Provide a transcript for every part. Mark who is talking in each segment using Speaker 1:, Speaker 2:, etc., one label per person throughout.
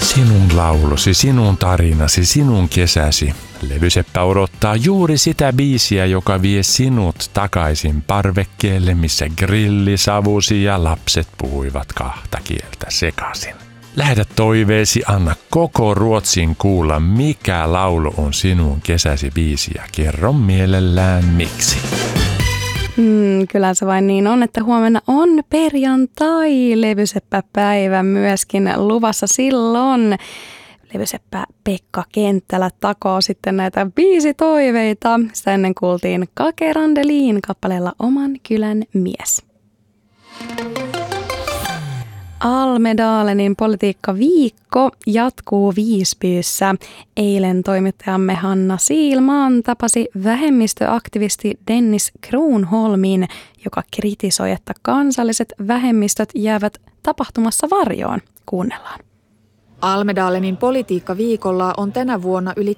Speaker 1: Sinun laulusi, sinun tarinasi, sinun kesäsi. Levyseppä odottaa juuri sitä biisiä, joka vie sinut takaisin parvekkeelle, missä grilli savusi ja lapset puhuivat kahta kieltä sekaisin. Lähetä toiveesi, anna koko Ruotsin kuulla, mikä laulu on sinun kesäsi biisi ja kerro mielellään miksi.
Speaker 2: Kyllä se vain niin on, että huomenna on perjantai, levyseppäpäivä myöskin luvassa silloin. Levyseppä Pekka Kenttälä takoo sitten näitä biisitoiveita. Sitä ennen kuultiin Kake Randelin kappaleella Oman kylän mies. Almedalenin politiikkaviikko jatkuu Visbyssä. Eilen toimittajamme Hanna Siilman tapasi vähemmistöaktivisti Dennis Kronholmin, joka kritisoi, että kansalliset vähemmistöt jäävät tapahtumassa varjoon. Kuunnellaan.
Speaker 3: Almedalenin politiikkaviikolla on tänä vuonna yli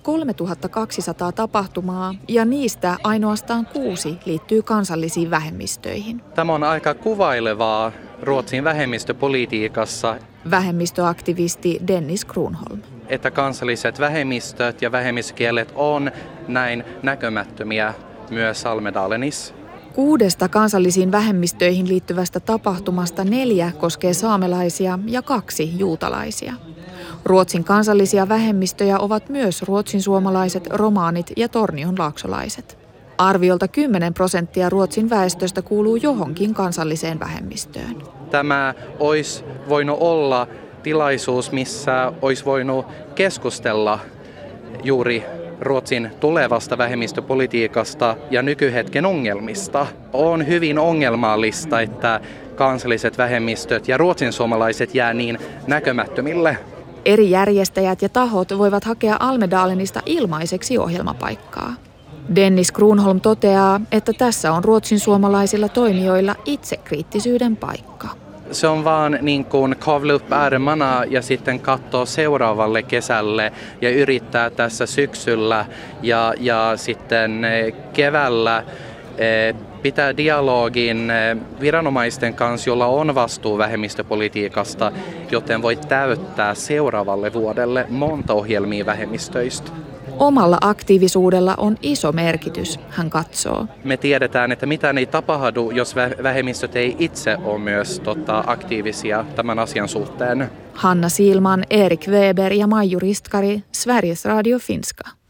Speaker 3: 3200 tapahtumaa ja niistä ainoastaan 6 liittyy kansallisiin vähemmistöihin.
Speaker 4: Tämä on aika kuvailevaa Ruotsin vähemmistöpolitiikassa.
Speaker 3: Vähemmistöaktivisti Dennis Kronholm.
Speaker 4: Että kansalliset vähemmistöt ja vähemmistökielet on näin näkymättömiä myös Almedalenissa.
Speaker 3: 6 kansallisiin vähemmistöihin liittyvästä tapahtumasta 4 koskee saamelaisia ja 2 juutalaisia. Ruotsin kansallisia vähemmistöjä ovat myös ruotsinsuomalaiset, romaanit ja tornionlaaksolaiset. Arviolta 10% Ruotsin väestöstä kuuluu johonkin kansalliseen vähemmistöön.
Speaker 4: Tämä olisi voinut olla tilaisuus, missä olisi voinut keskustella juuri Ruotsin tulevasta vähemmistöpolitiikasta ja nykyhetken ongelmista. On hyvin ongelmallista, että kansalliset vähemmistöt ja ruotsinsuomalaiset jää niin näkymättömille.
Speaker 3: Eri järjestäjät ja tahot voivat hakea Almedalenista ilmaiseksi ohjelmapaikkaa. Dennis Kronholm toteaa, että tässä on ruotsinsuomalaisilla toimijoilla itsekriittisyyden paikka.
Speaker 4: Se on vaan niin kuin kavla upp ärmarna ja sitten katsoa seuraavalle kesälle ja yrittää tässä syksyllä ja sitten keväällä pitää dialogin viranomaisten kanssa, jolla on vastuu vähemmistöpolitiikasta, joten voi täyttää seuraavalle vuodelle monta ohjelmia vähemmistöistä.
Speaker 3: Omalla aktiivisuudella on iso merkitys, hän katsoo.
Speaker 4: Me tiedetään, että mitään ei tapahdu, jos vähemmistöt ei itse ole myös aktiivisia tämän asian suhteen.
Speaker 3: Hanna Siilman, Erik Weber ja Maiju Ristkari, Sveriges Radio Finska.